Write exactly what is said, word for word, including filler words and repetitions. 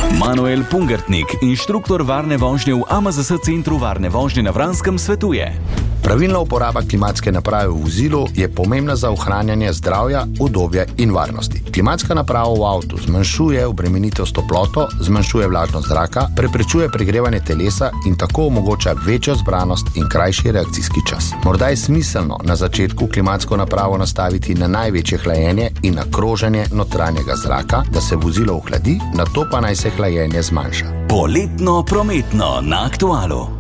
Manuel Pungertnik, inštruktor varne vožnje v A M Z S centru varne vožnje na Vranskem, svetuje. Pravilna uporaba klimatske naprave v vozilu je pomembna za ohranjanje zdravja, udobja in varnosti. Klimatska naprava v avtu zmanjšuje obremenitev s toploto, zmanjšuje vlažnost zraka, preprečuje pregrevanje telesa in tako omogoča večjo zbranost in krajši reakcijski čas. Morda je smiselno na začetku klimatsko napravo nastaviti na največje hlajenje in na kroženje notranjega zraka, da se vozilo ohladi, nato pa naj se hlajenje zmanjša. Poletno prometno na Aktualu.